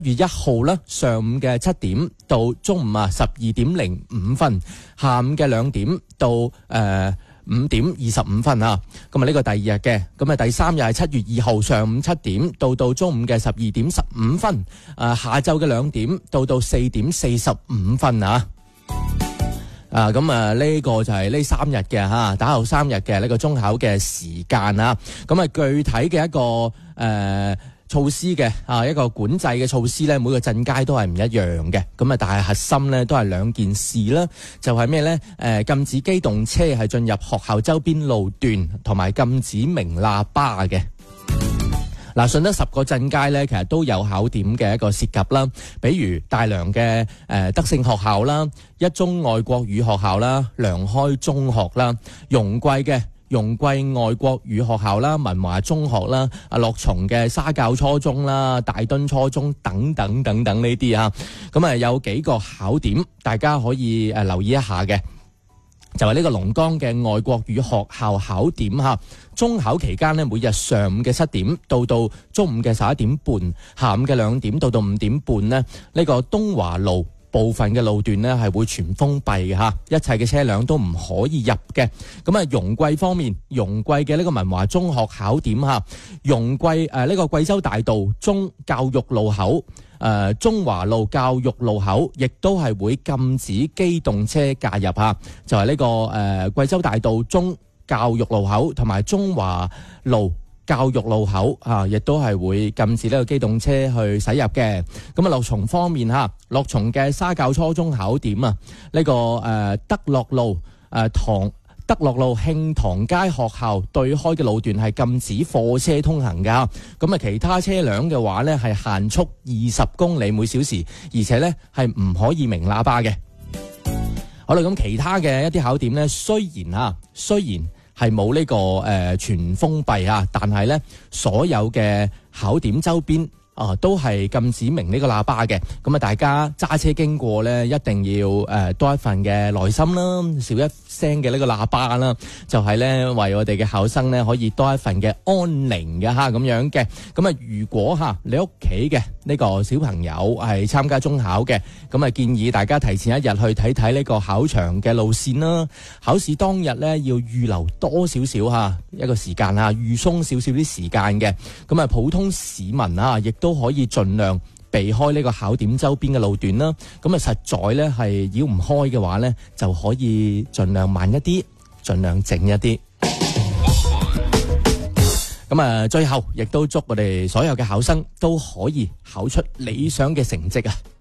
月1號啦，上午嘅7點到中午12:05，下午嘅2點到5:25啊。咁啊呢個第二日嘅，咁啊第三日係7月2號上午7點到中午嘅12:15，下晝嘅2點到4:45啊。咁呢個就係呢3日嘅吓，打後3日嘅呢個中考嘅時間啊。咁啊具體嘅一個措施嘅一個管制嘅措施咧，每個鎮街都係唔一樣嘅。咁啊，但係核心咧都係兩件事啦，就係咩咧？禁止機動車係進入學校周邊路段，同埋禁止鳴喇叭嘅。嗱，順德10個鎮街咧，其實都有考點嘅一個涉及啦，比如大良嘅德勝學校啦、一中外國語學校啦、良開中學啦、容桂嘅容桂外國語學校啦、文華中學啦、樂松嘅沙教初中啦、大墩初中等等等等呢啲啊，咁啊有幾個考點，大家可以留意一下嘅。就係呢個龍崗嘅外國語學校考點吓，中考期間呢，每日上午嘅7點到中午嘅11點半，下午嘅2點到5點半呢，呢個東華路部分嘅路段呢係會全封閉嘅吓，一切嘅車輛都唔可以入嘅。咁啊，容桂方面，容桂嘅呢個文華中學考點吓，容桂呢個貴州大道中教育路口。中華路教育路口亦都係會禁止機動車介入吓，就係呢個貴州大道中教育路口同埋中華路教育路口亦都係會禁止呢個機動車去駛入嘅。咁啊，樂松方面吓，樂松嘅沙教初中考點啊，呢個德樂路德樂路慶塘街學校對開嘅路段係禁止貨車通行噶，咁啊其他車輛嘅話呢係限速20公里每小時，而且呢係唔可以鳴喇叭嘅。好啦，咁其他嘅一啲考點呢，雖然係冇呢個全封閉啊，但係呢所有嘅考點周邊都係禁止鳴呢個喇叭嘅。咁啊，大家揸車經過呢，一定要多一份嘅耐心啦，少一聲嘅呢個喇叭啦，就係呢為我哋嘅考生呢可以多一份嘅安寧嘅咁樣嘅。咁啊，如果你屋企嘅呢個小朋友係參加中考嘅，咁啊建議大家提前一日去睇睇呢個考場嘅路線啦。考試當日呢要預留多少少一個時間預鬆少少啲時間嘅。咁啊，普通市民亦都可以盡量避開呢個考點周邊嘅路段啦。咁啊，實在呢係繞唔開嘅話呢，就可以盡量慢一啲，盡量靜一啲。咁啊，最後亦都祝我哋所有嘅考生都可以考出理想嘅成績啊！